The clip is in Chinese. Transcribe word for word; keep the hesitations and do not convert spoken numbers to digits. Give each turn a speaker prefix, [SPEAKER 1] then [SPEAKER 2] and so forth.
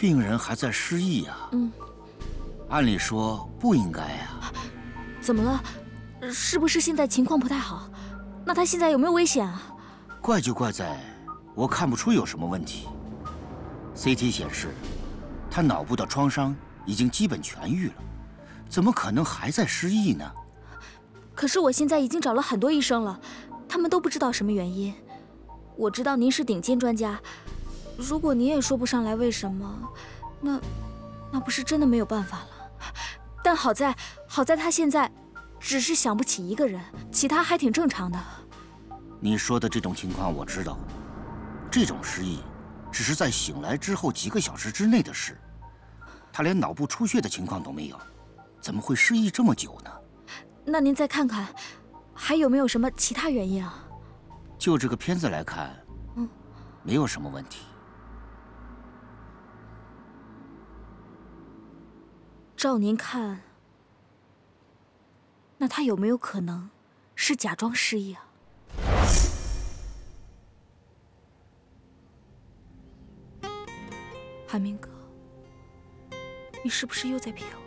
[SPEAKER 1] 病人还在失忆啊。
[SPEAKER 2] 嗯，
[SPEAKER 1] 按理说不应该啊。
[SPEAKER 2] 怎么了？是不是现在情况不太好？那他现在有没有危险啊？
[SPEAKER 1] 怪就怪在，我看不出有什么问题。C T 显示，他脑部的创伤已经基本痊愈了，怎么可能还在失忆呢？
[SPEAKER 2] 可是我现在已经找了很多医生了，他们都不知道什么原因。我知道您是顶尖专家，如果您也说不上来为什么，那那不是真的没有办法了。但好在好在他现在只是想不起一个人，其他还挺正常的。
[SPEAKER 1] 你说的这种情况我知道，这种失忆只是在醒来之后几个小时之内的事。他连脑部出血的情况都没有，怎么会失忆这么久呢？
[SPEAKER 2] 那您再看看，还有没有什么其他原因啊？
[SPEAKER 1] 就这个片子来看，
[SPEAKER 2] 嗯，
[SPEAKER 1] 没有什么问题。
[SPEAKER 2] 照您看，那他有没有可能是假装失忆啊？海明哥，你是不是又在骗我？